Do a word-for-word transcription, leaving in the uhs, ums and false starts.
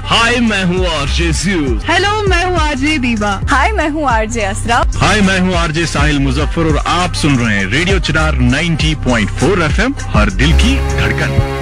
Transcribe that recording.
हाय, मैं हूँ RJ zoo. Hello, मैं हूँ आरजे दीवा। हाय, मैं हूँ आरजे असरा। हाय, मैं हूँ आरजे साहिल मुजफ्फर और आप सुन रहे हैं रेडियो चिरार नब्बे पॉइंट चार एफएम, हर दिल की धड़कन।